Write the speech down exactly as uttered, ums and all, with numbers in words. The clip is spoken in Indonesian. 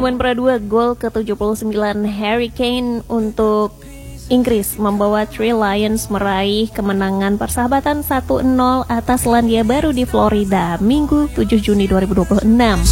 Kemenpora dua, gol ke tujuh puluh sembilan Harry Kane untuk Inggris membawa Three Lions meraih kemenangan persahabatan satu nol atas Selandia Baru di Florida Minggu tujuh Juni dua ribu dua puluh enam.